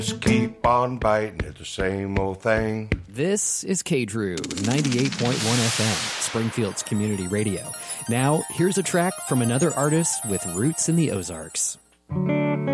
Just keep on biting at the same old thing. This is KDRU 98.1 FM, Springfield's community radio. Now, here's a track from another artist with roots in the Ozarks.